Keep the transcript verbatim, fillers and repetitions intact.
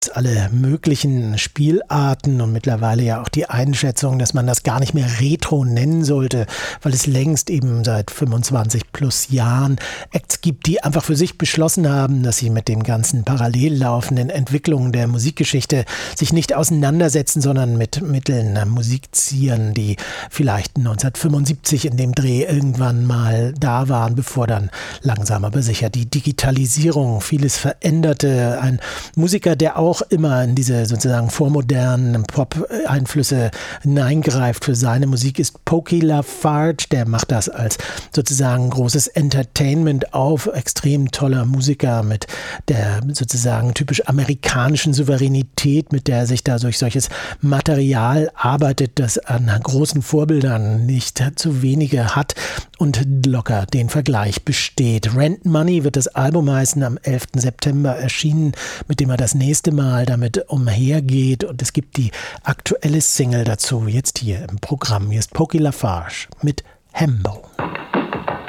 alle möglichen Spielarten und mittlerweile ja auch die Einschätzung, dass man das gar nicht mehr Retro nennen sollte, weil es längst eben seit fünfundzwanzig plus Jahren Acts gibt, die einfach für sich beschlossen haben, dass sie mit den ganzen parallel laufenden Entwicklungen der Musikgeschichte sich nicht auseinandersetzen, sondern mit Mitteln musizieren, die vielleicht neunzehnhundertfünfundsiebzig in dem Dreh irgendwann mal da waren, bevor dann langsam aber sicher die Digitalisierung vieles veränderte. Ein Musiker, der auch auch immer in diese sozusagen vormodernen Pop-Einflüsse hineingreift für seine Musik, ist Pokey LaFarge. Der macht das als sozusagen großes Entertainment auf. Extrem toller Musiker mit der sozusagen typisch amerikanischen Souveränität, mit der er sich da durch solches Material arbeitet, das an großen Vorbildern nicht zu wenige hat und locker den Vergleich besteht. Rent Money wird das Album heißen, am elften September erschienen, mit dem er das nächste Mal damit umhergeht, und es gibt die aktuelle Single dazu, jetzt hier im Programm. Hier ist Pokey LaFarge mit Hembo.